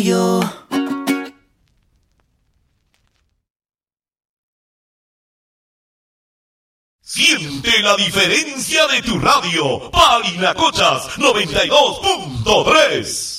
yo. Siente la diferencia de tu radio. Parinacochas 92.3.